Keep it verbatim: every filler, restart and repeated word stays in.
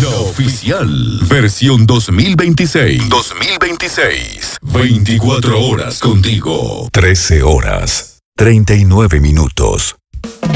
La oficial. Versión dos mil veintiséis. dos mil veintiséis. veinticuatro horas contigo. trece horas. treinta y nueve minutos.